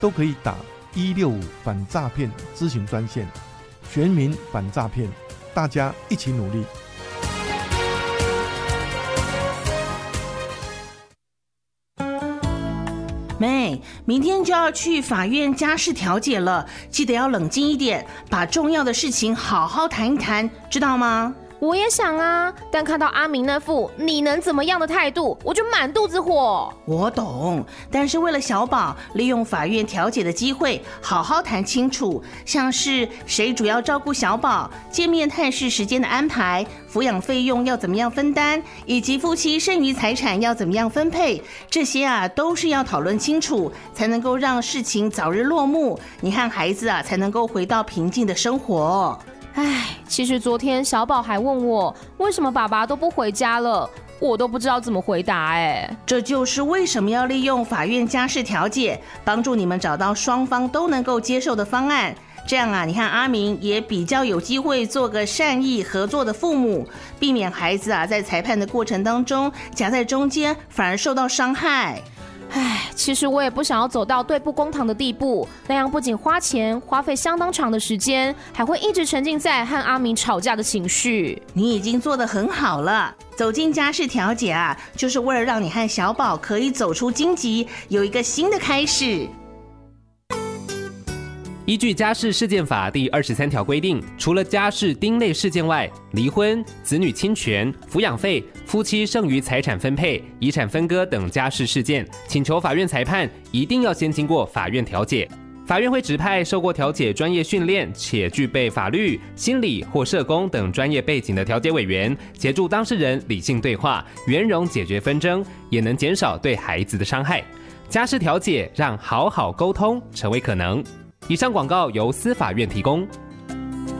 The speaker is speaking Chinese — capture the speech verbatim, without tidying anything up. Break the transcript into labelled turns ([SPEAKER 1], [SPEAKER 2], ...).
[SPEAKER 1] 都可以打一六五反诈骗咨询专线，全民反诈骗，大家一起努力。
[SPEAKER 2] 妹，明天就要去法院家事调解了，记得要冷静一点，把重要的事情好好谈一谈，知道吗？
[SPEAKER 3] 我也想啊，但看到阿明那副你能怎么样的态度，我就满肚子火。
[SPEAKER 2] 我懂，但是为了小宝，利用法院调解的机会，好好谈清楚，像是谁主要照顾小宝、见面探视时间的安排、抚养费用要怎么样分担，以及夫妻剩余财产要怎么样分配，这些啊都是要讨论清楚，才能够让事情早日落幕，你和孩子啊才能够回到平静的生活。
[SPEAKER 3] 唉，其实昨天小宝还问我，为什么爸爸都不回家了，我都不知道怎么回答。哎，
[SPEAKER 2] 这就是为什么要利用法院家事调解，帮助你们找到双方都能够接受的方案。这样啊，你和阿明也比较有机会做个善意合作的父母，避免孩子啊在裁判的过程当中夹在中间，反而受到伤害。
[SPEAKER 3] 唉，其实我也不想要走到对簿公堂的地步，那样不仅花钱花费相当长的时间，还会一直沉浸在和阿明吵架的情绪。
[SPEAKER 2] 你已经做得很好了，走进家事调解啊，就是为了让你和小宝可以走出荆棘，有一个新的开始。
[SPEAKER 4] 依据家事事件法第二十三条规定，除了家事丁类事件外，离婚、子女侵权、抚养费、夫妻剩余财产分配、遗产分割等家事事件，请求法院裁判，一定要先经过法院调解。法院会指派受过调解专业训练且具备法律、心理或社工等专业背景的调解委员，协助当事人理性对话，圆融解决纷争，也能减少对孩子的伤害。家事调解让好好沟通成为可能。以上广告由司法院提供。